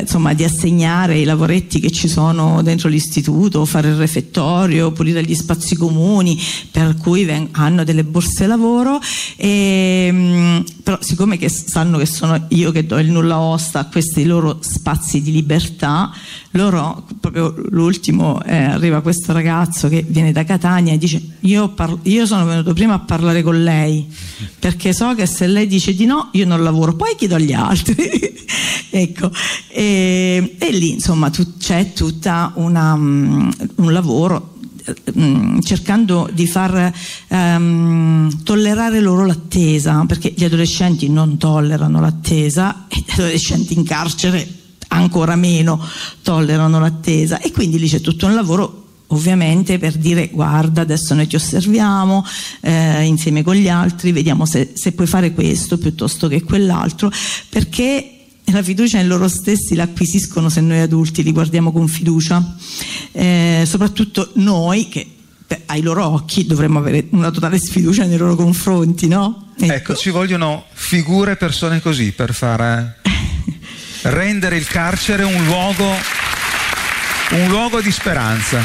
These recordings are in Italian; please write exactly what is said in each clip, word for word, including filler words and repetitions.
insomma di assegnare i lavoretti che ci sono dentro l'istituto, fare il refettorio, pulire gli spazi comuni, per cui hanno delle borse lavoro, e, però siccome che sanno che sono io che do il nulla osta a questi loro spazi di libertà, loro, proprio l'ultimo, eh, arriva questo ragazzo che viene da Catania e dice: io, parlo, io sono venuto prima a parlare con lei perché so che se lei dice di no io non lavoro, poi chiedo agli altri. Ecco, e, e lì insomma tu, c'è tutta una, um, un lavoro um, cercando di far um, tollerare loro l'attesa, perché gli adolescenti non tollerano l'attesa e gli adolescenti in carcere ancora meno tollerano l'attesa, e quindi lì c'è tutto un lavoro ovviamente per dire: guarda, adesso noi ti osserviamo eh, insieme con gli altri, vediamo se, se puoi fare questo piuttosto che quell'altro, perché la fiducia in loro stessi l'acquisiscono se noi adulti li guardiamo con fiducia, eh, soprattutto noi che beh, ai loro occhi dovremmo avere una totale sfiducia nei loro confronti, no? Ecco, ecco, ci vogliono figure e persone così per fare rendere il carcere un luogo un luogo di speranza.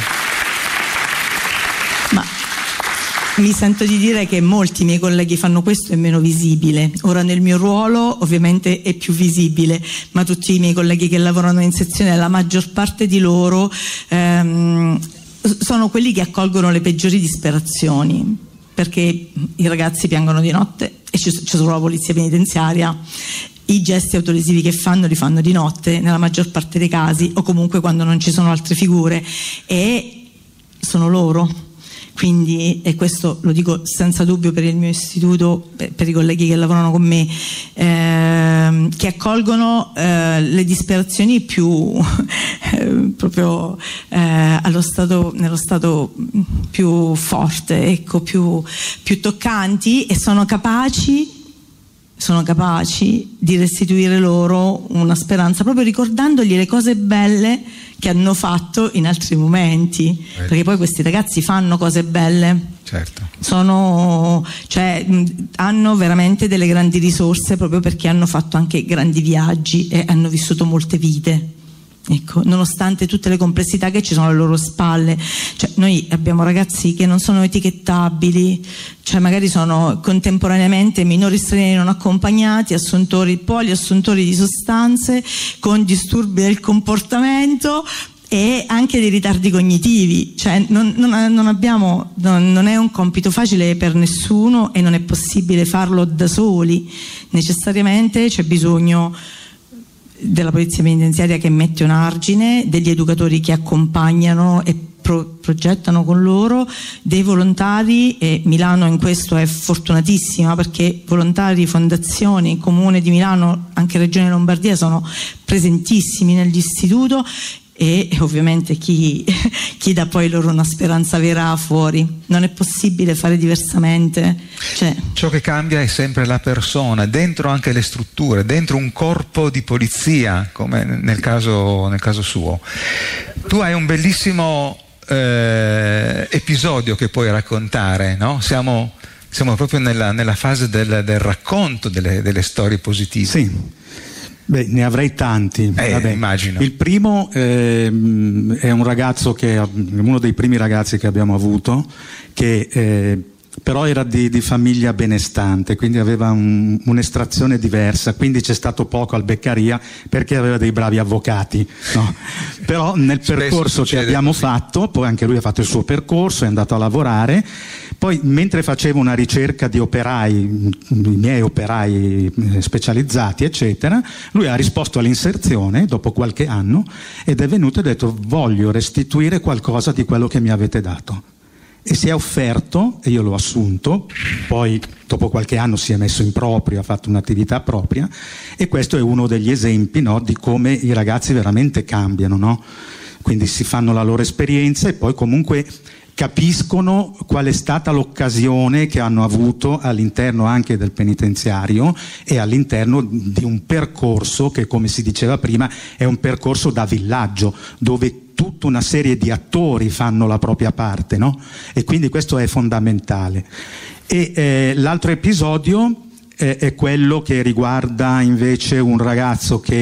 Ma mi sento di dire che molti miei colleghi fanno questo, è meno visibile. Ora nel mio ruolo ovviamente è più visibile, ma tutti i miei colleghi che lavorano in sezione, la maggior parte di loro ehm, sono quelli che accolgono le peggiori disperazioni, perché i ragazzi piangono di notte e c'è solo la polizia penitenziaria. I gesti autolesivi che fanno li fanno di notte nella maggior parte dei casi, o comunque quando non ci sono altre figure, e sono loro. Quindi, e questo lo dico senza dubbio per il mio istituto, per, per i colleghi che lavorano con me, eh, che accolgono eh, le disperazioni più eh, proprio eh, allo stato, nello stato più forte, ecco, più, più toccanti, e sono capaci sono capaci di restituire loro una speranza, proprio ricordandogli le cose belle che hanno fatto in altri momenti, eh. perché poi questi ragazzi fanno cose belle, certo. Sono, cioè, hanno veramente delle grandi risorse proprio perché hanno fatto anche grandi viaggi e hanno vissuto molte vite. Ecco, nonostante tutte le complessità che ci sono alle loro spalle, cioè, noi abbiamo ragazzi che non sono etichettabili, cioè magari sono contemporaneamente minori stranieri non accompagnati, assuntori, poliassuntori di sostanze, con disturbi del comportamento e anche dei ritardi cognitivi, cioè non, non, non abbiamo, non, non è un compito facile per nessuno e non è possibile farlo da soli, necessariamente c'è bisogno della polizia penitenziaria che mette un argine, degli educatori che accompagnano e pro- progettano con loro, dei volontari, e Milano in questo è fortunatissima perché volontari, fondazioni, Comune di Milano, anche Regione Lombardia sono presentissimi nell'istituto, e ovviamente chi, chi dà poi loro una speranza vera fuori. Non è possibile fare diversamente, cioè. Ciò che cambia è sempre la persona, dentro anche le strutture, dentro un corpo di polizia, come nel caso, nel caso suo. Tu hai un bellissimo eh, episodio che puoi raccontare, no? Siamo, siamo proprio nella, nella fase del, del racconto delle, delle storie positive. Sì. Beh, ne avrei tanti. Eh, Vabbè. Immagino. Il primo eh, è un ragazzo che, uno dei primi ragazzi che abbiamo avuto, che eh, però era di, di famiglia benestante, quindi aveva un, un'estrazione diversa, quindi c'è stato poco al Beccaria perché aveva dei bravi avvocati, no? Però nel percorso che abbiamo così. fatto, poi anche lui ha fatto il suo percorso, è andato a lavorare. Poi mentre facevo una ricerca di operai, i miei operai specializzati eccetera, lui ha risposto all'inserzione dopo qualche anno ed è venuto e ha detto: voglio restituire qualcosa di quello che mi avete dato. E si è offerto e io l'ho assunto, poi dopo qualche anno si è messo in proprio, ha fatto un'attività propria, e questo è uno degli esempi, no, di come i ragazzi veramente cambiano, no? Quindi si fanno la loro esperienza e poi comunque capiscono qual è stata l'occasione che hanno avuto all'interno anche del penitenziario e all'interno di un percorso che, come si diceva prima, è un percorso da villaggio, dove tutta una serie di attori fanno la propria parte, no? E quindi questo è fondamentale. E eh, l'altro episodio eh, è quello che riguarda invece un ragazzo che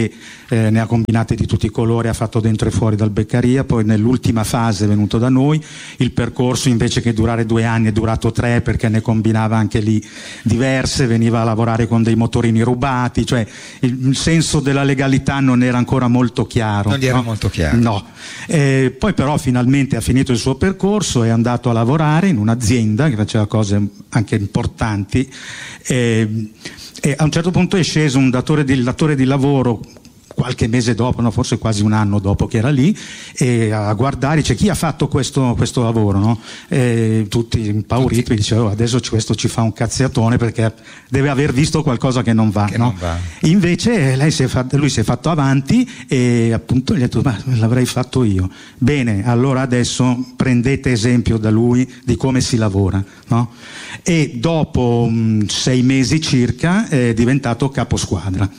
eh, ne ha combinate di tutti i colori, ha fatto dentro e fuori dal Beccaria, poi nell'ultima fase è venuto da noi, il percorso invece che durare due anni è durato tre perché ne combinava anche lì diverse, veniva a lavorare con dei motorini rubati, cioè il, il senso della legalità non era ancora molto chiaro. Non gli era no? molto chiaro. No. Eh, poi però finalmente ha finito il suo percorso, è andato a lavorare in un'azienda che faceva cose anche importanti, eh, e a un certo punto è sceso un datore di, datore di lavoro qualche mese dopo, no, forse quasi un anno dopo che era lì, e a guardare, dice: chi ha fatto questo, questo lavoro? No? E tutti impauriti, dicevano: oh, adesso questo ci fa un cazziatone perché deve aver visto qualcosa che non va. Che no? non va. Invece lei si è fatto, lui si è fatto avanti e appunto gli ha detto: ma l'avrei fatto io. Bene, allora adesso prendete esempio da lui di come si lavora. No? E dopo mh, sei mesi circa è diventato caposquadra,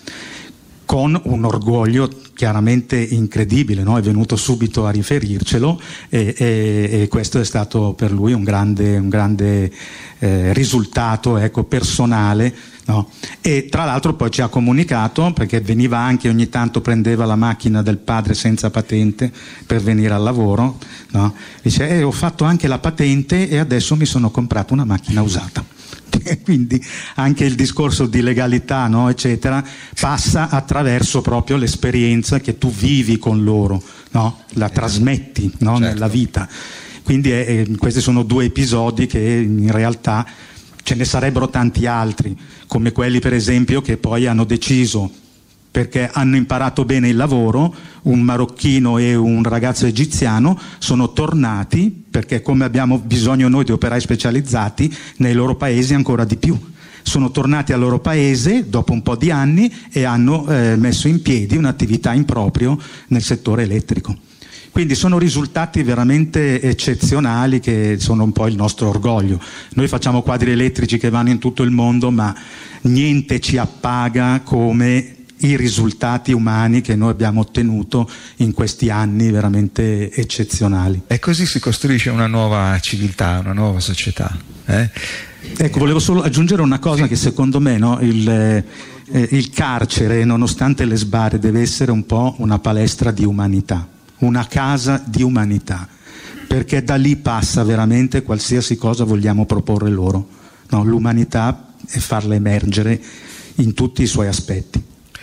con un orgoglio chiaramente incredibile, no? È venuto subito a riferircelo e, e, e questo è stato per lui un grande, un grande eh, risultato, ecco, personale. No? E tra l'altro poi ci ha comunicato, perché veniva anche ogni tanto, prendeva la macchina del padre senza patente per venire al lavoro, no? Dice: eh, ho fatto anche la patente e adesso mi sono comprato una macchina usata. Quindi anche il discorso di legalità, no, eccetera, passa attraverso proprio l'esperienza che tu vivi con loro, no? La trasmetti, no? Certo. Nella vita. Quindi è, è, questi sono due episodi che in realtà ce ne sarebbero tanti altri, come quelli per esempio che poi hanno deciso, perché hanno imparato bene il lavoro, un marocchino e un ragazzo egiziano sono tornati, perché come abbiamo bisogno noi di operai specializzati, nei loro paesi ancora di più. Sono tornati al loro paese dopo un po' di anni e hanno eh, messo in piedi un'attività in proprio nel settore elettrico. Quindi sono risultati veramente eccezionali che sono un po' il nostro orgoglio. Noi facciamo quadri elettrici che vanno in tutto il mondo, ma niente ci appaga come i risultati umani che noi abbiamo ottenuto in questi anni veramente eccezionali. E così si costruisce una nuova civiltà, una nuova società. Eh? Ecco, volevo solo aggiungere una cosa, sì, che secondo me, no, il, eh, il carcere, nonostante le sbarre, deve essere un po' una palestra di umanità, una casa di umanità, perché da lì passa veramente qualsiasi cosa vogliamo proporre loro, no? L'umanità e farla emergere in tutti i suoi aspetti.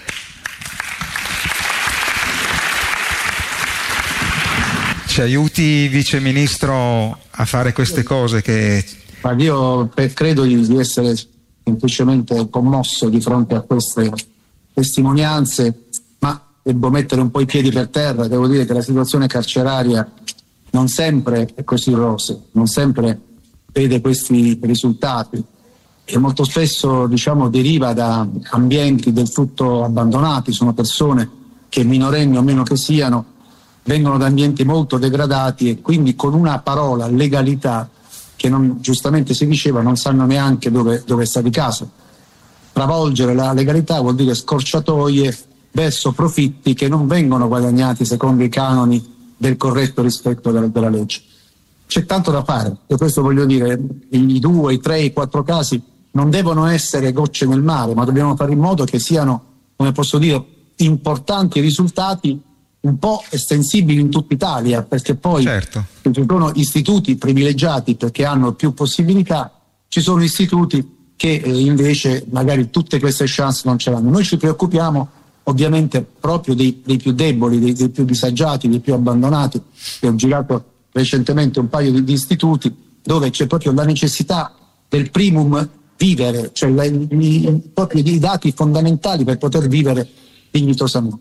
Ci aiuti, Vice Ministro, a fare queste cose che... Ma io credo di essere semplicemente commosso di fronte a queste testimonianze, ma devo mettere un po' i piedi per terra. Devo dire che la situazione carceraria non sempre è così rosea, non sempre vede questi risultati e molto spesso, diciamo, deriva da ambienti del tutto abbandonati. Sono persone che, minorenni o meno che siano, vengono da ambienti molto degradati e quindi con una parola, legalità, che non, giustamente si diceva, non sanno neanche dove, dove sta di casa. Travolgere la legalità vuol dire scorciatoie verso profitti che non vengono guadagnati secondo i canoni del corretto rispetto della, della legge. C'è tanto da fare, e questo voglio dire, i due, i tre, i quattro casi non devono essere gocce nel mare, ma dobbiamo fare in modo che siano, come posso dire, importanti risultati un po' estensibili in tutta Italia, perché poi certo, ci sono istituti privilegiati perché hanno più possibilità, ci sono istituti che eh, invece magari tutte queste chance non ce l'hanno. Noi ci preoccupiamo ovviamente proprio dei, dei più deboli, dei, dei più disagiati, dei più abbandonati. Io ho girato recentemente un paio di, di istituti dove c'è proprio la necessità del primum vivere, cioè la, i, i, proprio i dati fondamentali per poter vivere dignitosamente.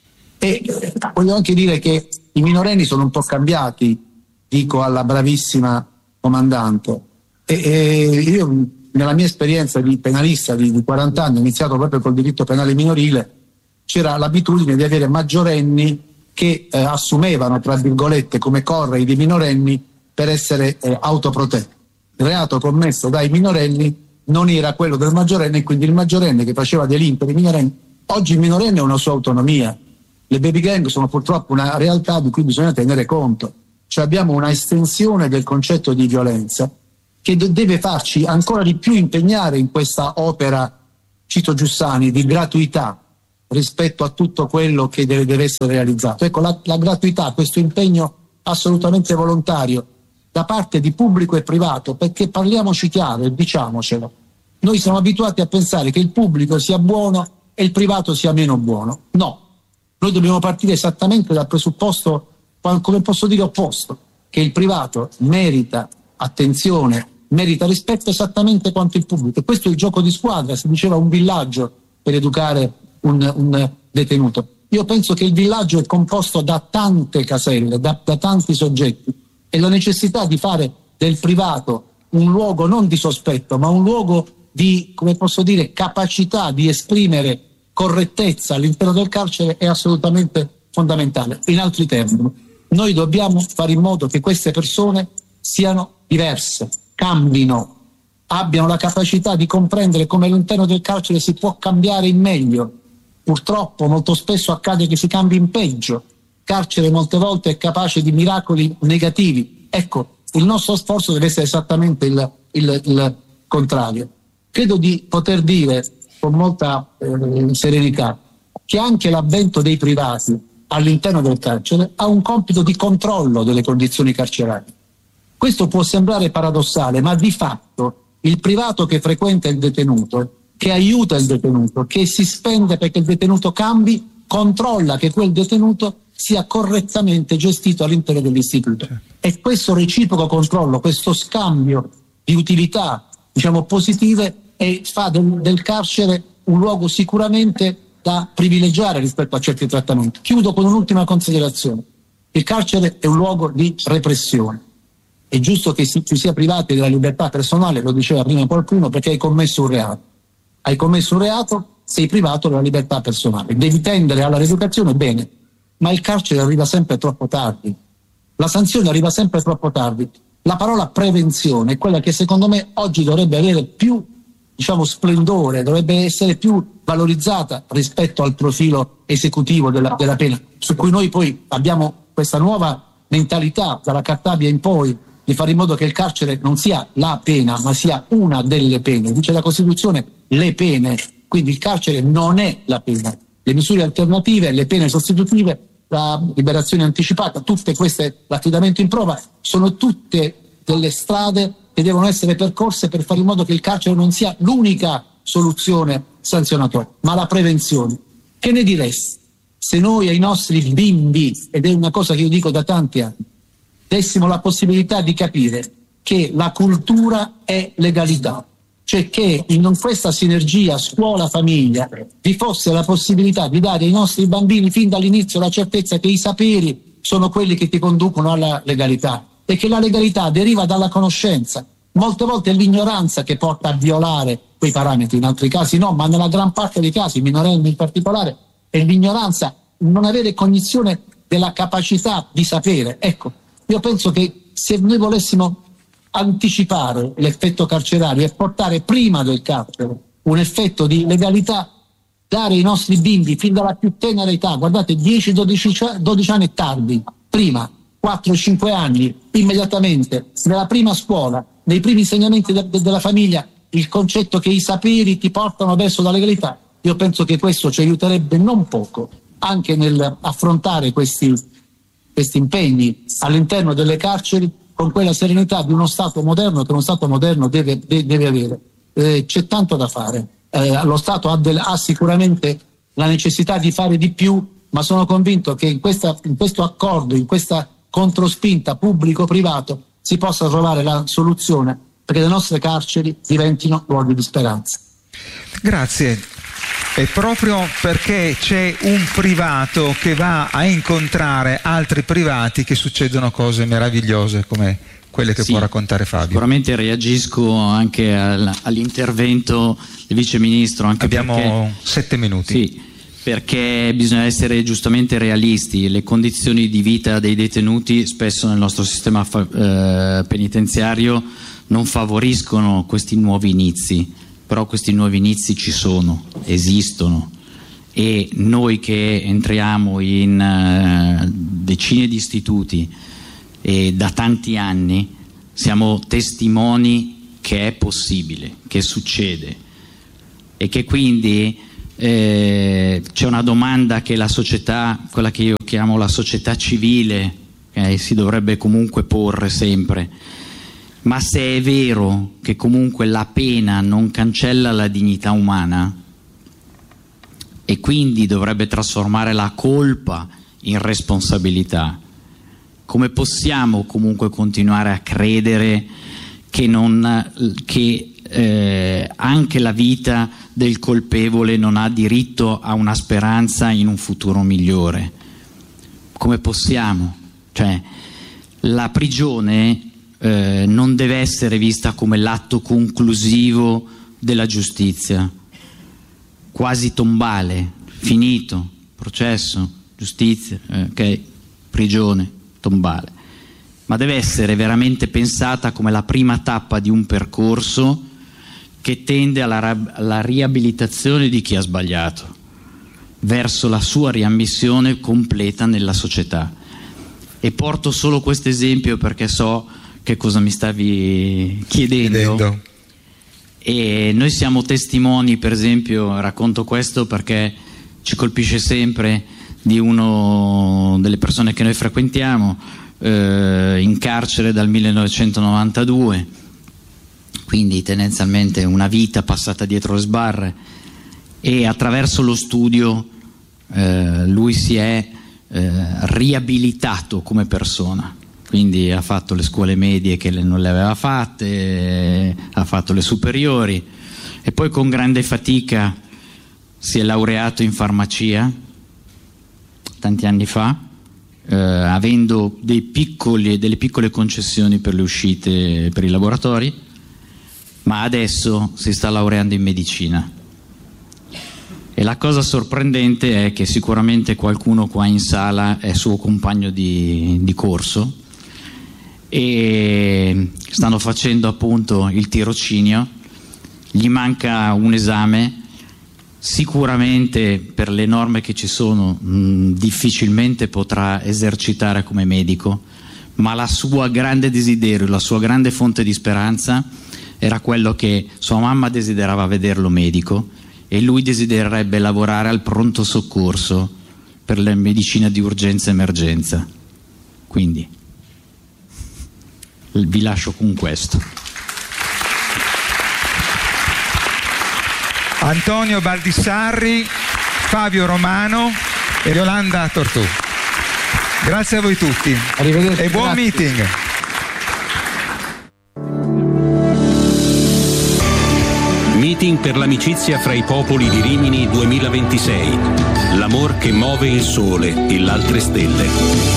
E eh, voglio anche dire che i minorenni sono un po' cambiati, dico alla bravissima comandante. E, e io, nella mia esperienza di penalista di, di quaranta anni, ho iniziato proprio col diritto penale minorile, c'era l'abitudine di avere maggiorenni che eh, assumevano, tra virgolette, come correi dei minorenni per essere eh, autoprotetti. Il reato commesso dai minorenni non era quello del maggiorenne, e quindi il maggiorenne che faceva delinquere i minorenni. Oggi il minorenne ha una sua autonomia. Le baby gang sono purtroppo una realtà di cui bisogna tenere conto. Cioè abbiamo una estensione del concetto di violenza che deve farci ancora di più impegnare in questa opera, cito Giussani, di gratuità, rispetto a tutto quello che deve, deve essere realizzato. Ecco, la, la gratuità, questo impegno assolutamente volontario da parte di pubblico e privato, perché parliamoci chiaro e diciamocelo, noi siamo abituati a pensare che il pubblico sia buono e il privato sia meno buono. No, noi dobbiamo partire esattamente dal presupposto, come posso dire, opposto, che il privato merita attenzione, merita rispetto esattamente quanto il pubblico. Questo è il gioco di squadra, si diceva un villaggio per educare un, un detenuto. Io penso che il villaggio è composto da tante caselle, da, da tanti soggetti, e la necessità di fare del privato un luogo non di sospetto, ma un luogo di, come posso dire, capacità di esprimere correttezza all'interno del carcere è assolutamente fondamentale. In altri termini, noi dobbiamo fare in modo che queste persone siano diverse, cambino, abbiano la capacità di comprendere come all'interno del carcere si può cambiare in meglio. Purtroppo molto spesso accade che si cambi in peggio. Il carcere molte volte è capace di miracoli negativi. Ecco, il nostro sforzo deve essere esattamente il, il, il contrario. Credo di poter dire con molta eh, serenità che anche l'avvento dei privati all'interno del carcere ha un compito di controllo delle condizioni carcerarie. Questo può sembrare paradossale, ma di fatto il privato che frequenta il detenuto, che aiuta il detenuto, che si spende perché il detenuto cambi, controlla che quel detenuto sia correttamente gestito all'interno dell'istituto. E questo reciproco controllo, questo scambio di utilità, diciamo, positive, e fa del, del carcere un luogo sicuramente da privilegiare rispetto a certi trattamenti. Chiudo con un'ultima considerazione. Il carcere è un luogo di repressione. È giusto che si, ci sia privati della libertà personale, lo diceva prima qualcuno, perché hai commesso un reato. Hai commesso un reato, sei privato della libertà personale. Devi tendere alla rieducazione, bene, ma il carcere arriva sempre troppo tardi. La sanzione arriva sempre troppo tardi. La parola prevenzione è quella che secondo me oggi dovrebbe avere più, diciamo, splendore, dovrebbe essere più valorizzata rispetto al profilo esecutivo della, della pena, su cui noi poi abbiamo questa nuova mentalità dalla Cartabia in poi di fare in modo che il carcere non sia la pena, ma sia una delle pene. Dice la Costituzione le pene, quindi il carcere non è la pena. Le misure alternative, le pene sostitutive, la liberazione anticipata, tutte queste, l'affidamento in prova, sono tutte delle strade che devono essere percorse per fare in modo che il carcere non sia l'unica soluzione sanzionatoria, ma la prevenzione. Che ne diresti se noi ai nostri bimbi, ed è una cosa che io dico da tanti anni, dessimo la possibilità di capire che la cultura è legalità, cioè che in questa sinergia scuola-famiglia vi fosse la possibilità di dare ai nostri bambini fin dall'inizio la certezza che i saperi sono quelli che ti conducono alla legalità e che la legalità deriva dalla conoscenza. Molte volte è l'ignoranza che porta a violare quei parametri, in altri casi no, ma nella gran parte dei casi, minorenni in particolare, è l'ignoranza, non avere cognizione della capacità di sapere. Ecco, io penso che se noi volessimo anticipare l'effetto carcerario e portare prima del carcere un effetto di legalità, dare ai nostri bimbi fin dalla più tenera età, guardate, dieci dodici anni è tardi, prima, quattro cinque anni, immediatamente, nella prima scuola, nei primi insegnamenti de- de- della famiglia, il concetto che i saperi ti portano verso la legalità, io penso che questo ci aiuterebbe non poco anche nel affrontare questi, questi impegni all'interno delle carceri con quella serenità di uno Stato moderno che uno Stato moderno deve, de- deve avere. Eh, c'è tanto da fare. Eh, lo Stato ha, del, ha sicuramente la necessità di fare di più, ma sono convinto che in, questa, in questo accordo, in questa controspinta pubblico-privato si possa trovare la soluzione perché le nostre carceri diventino luoghi di speranza. Grazie. E proprio perché c'è un privato che va a incontrare altri privati che succedono cose meravigliose come quelle che sì, può raccontare Fabio. Sicuramente reagisco anche al, all'intervento del Vice Ministro. Anche Abbiamo perché, sette minuti. Sì, perché bisogna essere giustamente realisti. Le condizioni di vita dei detenuti spesso nel nostro sistema fa, eh, penitenziario non favoriscono questi nuovi inizi, però questi nuovi inizi ci sono, esistono, e noi che entriamo in uh, decine di istituti e da tanti anni siamo testimoni che è possibile, che succede, e che quindi eh, c'è una domanda che la società, quella che io chiamo la società civile, okay, si dovrebbe comunque porre sempre. Ma se è vero che comunque la pena non cancella la dignità umana e quindi dovrebbe trasformare la colpa in responsabilità, come possiamo comunque continuare a credere che, non, che eh, anche la vita del colpevole non ha diritto a una speranza in un futuro migliore? Come possiamo? Cioè, la prigione eh, non deve essere vista come l'atto conclusivo della giustizia, quasi tombale, finito, processo, giustizia, eh, ok, prigione, tombale, ma deve essere veramente pensata come la prima tappa di un percorso che tende alla, alla riabilitazione di chi ha sbagliato, verso la sua riammissione completa nella società. E porto solo questo esempio perché so che cosa mi stavi chiedendo. chiedendo. E noi siamo testimoni, per esempio, racconto questo perché ci colpisce sempre, di uno delle persone che noi frequentiamo, eh, in carcere dal millenovecentonovantadue, quindi tendenzialmente una vita passata dietro le sbarre, e attraverso lo studio eh, lui si è eh, riabilitato come persona. Quindi ha fatto le scuole medie che non le aveva fatte, eh, ha fatto le superiori e poi con grande fatica si è laureato in farmacia tanti anni fa, eh, avendo dei piccoli, delle piccole concessioni per le uscite per i laboratori, ma adesso si sta laureando in medicina. E la cosa sorprendente è che sicuramente qualcuno qua in sala è suo compagno di, di corso e stanno facendo appunto il tirocinio, gli manca un esame, sicuramente per le norme che ci sono mh, difficilmente potrà esercitare come medico, ma la sua grande desiderio, la sua grande fonte di speranza era quello che sua mamma desiderava vederlo medico e lui desidererebbe lavorare al pronto soccorso per la medicina di urgenza e emergenza. Quindi vi lascio con questo. Antonio Baldissarri, Fabio Romano e Yolanda Tortù. Grazie a voi tutti. Arrivederci. E buon Grazie. meeting. Meeting per l'amicizia fra i popoli di Rimini duemilaventisei. L'amor che muove il sole e l'altre stelle.